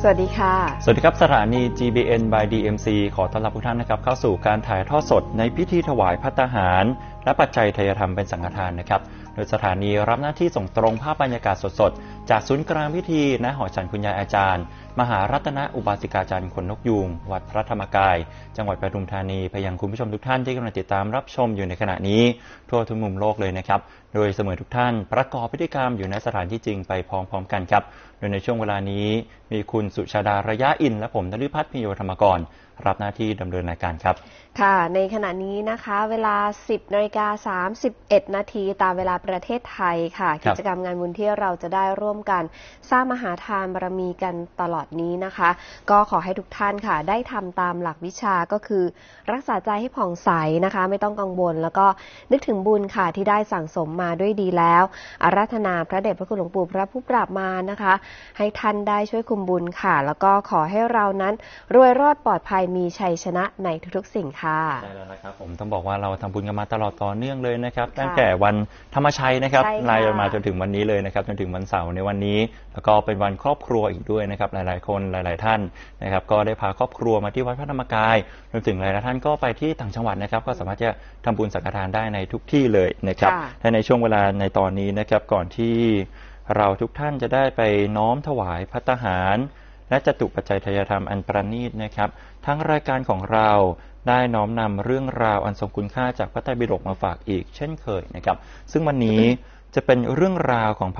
สวัสดีค่ะสวัสดีครับสถานี GBN by DMC ขอต้อนรับทุกท่านนะครับเข้าสู่การถ่ายทอดสดในพิธีถวายภัตตาหารและปัจจัยทายธรรมเป็นสังฆทานนะครับโดยสถานีรับหน้าที่ส่งตรงภาพบรรยากาศสดๆจากศูนย์กลางพิธีณหอฉันคุณยายอาจารย์มหารัตนอุบาสิกาจารย์ขนนกยูงวัดพระธรรมกายจังหวัดปทุมธานีไปยังคุณผู้ชมทุกท่านที่กำลังติดตามรับชมอยู่ในขณะนี้ทั่วทุกมุมโลกเลยนะครับโดยเสมอทุกท่านประกอบพิธีกรรมอยู่ในสถานที่จริงไปพร้อมๆกันครับโดยในช่วงเวลานี้มีคุณสุชาดาระยะอินและผมนฤพัฒน์พิโยธรรมกรรับหน้าที่ดำเนินรายการครับค่ะในขณะนี้นะคะเวลา 10:31 นาทีตามเวลาประเทศไทยค่ะกิจกรรมงานบุญที่เราจะได้ร่วมกันสร้างมหาทานบารมีกันตลอดนี้นะคะก็ขอให้ทุกท่านค่ะได้ทำตามหลักวิชาก็คือรักษาใจให้ผ่องใสนะคะไม่ต้องกังวลแล้วก็นึกถึงบุญค่ะที่ได้สั่งสมมาด้วยดีแล้วอาราธนาพระเดชพระคุณหลวงปู่พระผู้ปราบมารนะคะให้ท่านได้ช่วยคุมบุญค่ะแล้วก็ขอให้เรานั้นรวยรอดปลอดภัยมีชัยชนะในทุกๆสิ่งค่ะใช่แล้วนะครับผมต้องบอกว่าเราทำบุญกันมาตลอดต่อเนื่องเลยนะครับตั้งแต่วันธรรมชัยนะครับไล่มาจนถึงวันนี้เลยนะครับจนถึงวันเสาร์ในวันนี้แล้วก็เป็นวันครอบครัวอีกด้วยนะครับหลายๆคนหลายๆท่านนะครับก็ได้พาครอบครัวมาที่วัดพระธรรมกายรวมถึงหลายๆท่านก็ไปที่ต่างจังหวัดนะครับก็สามารถจะทำบุญสังฆทานได้ในทุกที่เลยนะครับและในช่วงเวลาในตอนนี้นะครับก่อนที่เราทุกท่านจะได้ไปน้อมถวายภัตตาหารและจตุปัจจัยทายธรรมอันประณีตนะครับทั้งรายการของเราได้น้อมนำเรื่องราวอันทรงคุณค่าจากพระไตรปิฎกมาฝากอีกเช่นเคยนะครับซึ่งวันนี้จะเป็นเรื่องราวของ